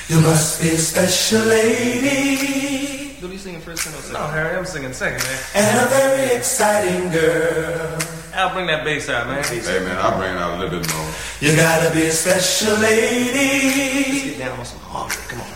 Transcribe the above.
You must be a special lady. Who you singing first? No, Harry, I'm singing second, man. And a very exciting girl. Al, bring that bass out, man. Hey, man, I'll bring it out a little bit more. You gotta be a special lady. Let's get down on some harmony. Come on.